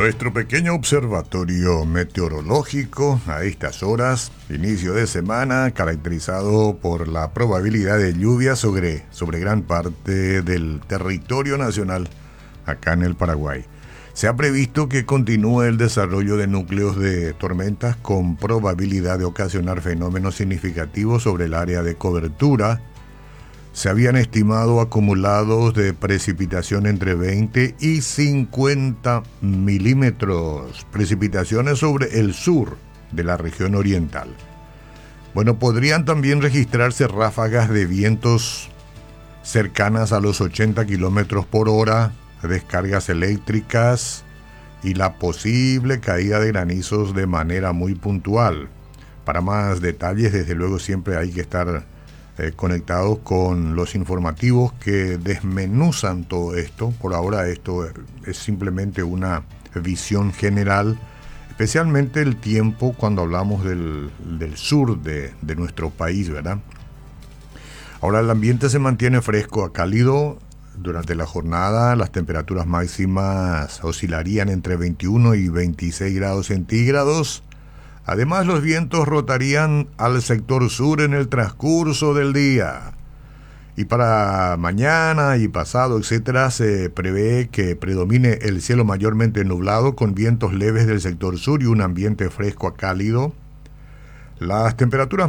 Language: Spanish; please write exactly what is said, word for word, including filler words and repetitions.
Nuestro pequeño observatorio meteorológico a estas horas, inicio de semana, caracterizado por la probabilidad de lluvia sobre, sobre gran parte del territorio nacional acá en el Paraguay. Se ha previsto que continúe el desarrollo de núcleos de tormentas con probabilidad de ocasionar fenómenos significativos sobre el área de cobertura. Se habían estimado acumulados de precipitación entre veinte y cincuenta milímetros, precipitaciones sobre el sur de la región oriental. Bueno, podrían también registrarse ráfagas de vientos cercanas a los ochenta kilómetros por hora, descargas eléctricas y la posible caída de granizos de manera muy puntual. Para más detalles, desde luego, siempre hay que estar Eh, conectados con los informativos que desmenuzan todo esto. Por ahora esto es simplemente una visión general, especialmente el tiempo cuando hablamos del, del sur de, de nuestro país, ¿verdad? Ahora el ambiente se mantiene fresco a cálido durante la jornada. Las temperaturas máximas oscilarían entre veintiuno y veintiséis grados centígrados. Además, los vientos rotarían al sector sur en el transcurso del día. Y para mañana y pasado, etcétera, se prevé que predomine el cielo mayormente nublado con vientos leves del sector sur y un ambiente fresco a cálido. Las temperaturas